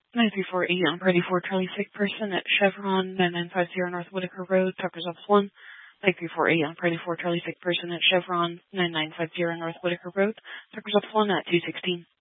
934 on Party 4 Charlie sick person at Chevron 9950 North Whitaker Road, Tucker's Office 1. 934 on Party 4 Charlie sick person at Chevron 9950 North Whitaker Road, Tucker's Office 1 at 216.